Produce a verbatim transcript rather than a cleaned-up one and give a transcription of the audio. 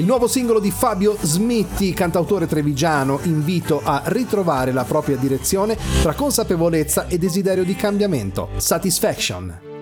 Il nuovo singolo di Fabio Smitti, cantautore trevigiano, invito a ritrovare la propria direzione tra consapevolezza e desiderio di cambiamento. Satisfaction.